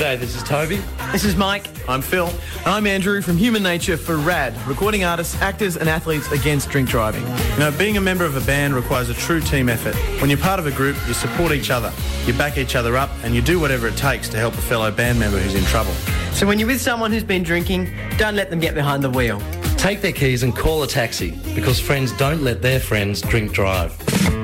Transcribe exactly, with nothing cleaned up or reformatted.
G'day, this is Toby. This is Mike. I'm Phil. And I'm Andrew from Human Nature for RAD, recording artists, actors and athletes against drink driving. You know, being a member of a band requires a true team effort. When you're part of a group, you support each other, you back each other up and you do whatever it takes to help a fellow band member who's in trouble. So when you're with someone who's been drinking, don't let them get behind the wheel. Take their keys and call a taxi, because friends don't let their friends drink drive.